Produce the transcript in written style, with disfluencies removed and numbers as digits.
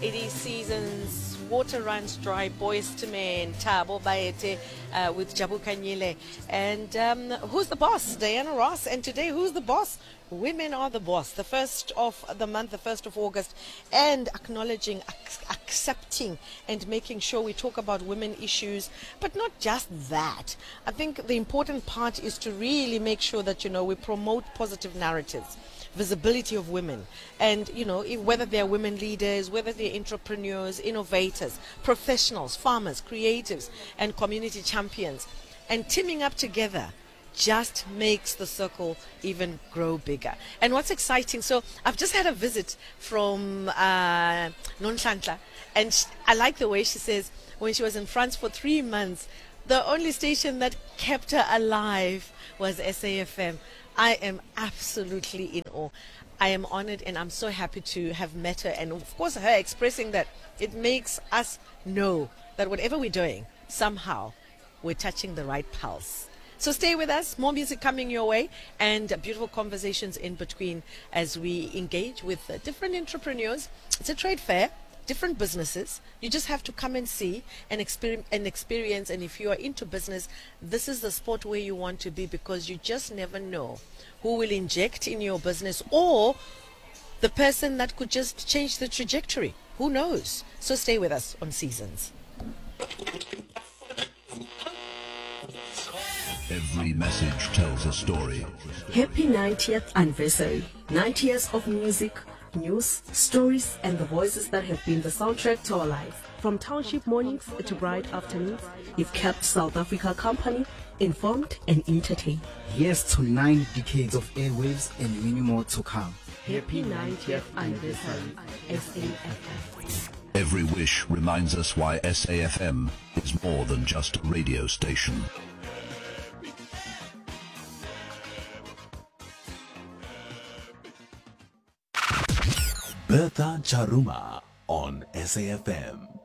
It is Seasons, Water Runs Dry, Boys to Men, Thabo Baete with Jabu Kanyile. And who's the boss? Diana Ross. And today, who's the boss? Women are the boss. The 1st of the month, the 1st of August. And acknowledging, accepting, and making sure we talk about women issues. But not just that. I think the important part is to really make sure that, we promote positive narratives, visibility of women, and whether they're women leaders, whether they're entrepreneurs, innovators, professionals, farmers, creatives, and community champions, and teaming up together just makes the circle even grow bigger. And what's exciting, so I've just had a visit from Nonhlanhla, and I like the way she says when she was in France for 3 months, the only station that kept her alive was SAFM. I am absolutely in awe. I am honored, and I'm so happy to have met her, and of course her expressing that it makes us know that whatever we're doing, somehow we're touching the right pulse. So stay with us, more music coming your way, and beautiful conversations in between as we engage with different entrepreneurs. It's a trade fair, different businesses. You just have to come and see and experience. And if you are into business, this is the spot where you want to be, because you just never know who will inject in your business, or the person that could just change the trajectory. Who knows? So stay with us on Seasons. Every message tells a story. Happy 90th anniversary. 90 years of music, news, stories, and the voices that have been the soundtrack to our lives. From township mornings to bright afternoons, you've kept South Africa company, informed and entertained. Here's to 9 decades of airwaves and many more to come. Happy 90th anniversary, SAFM. Every wish reminds us why SAFM is more than just a radio station. Bertha Charuma on SAFM.